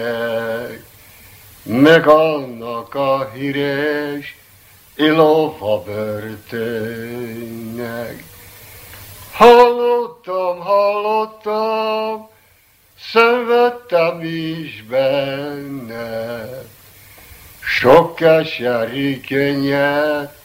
meg annak a híres Ilova börtönnek. Hallottam, szenvedtem is benne, sok keserű könnyet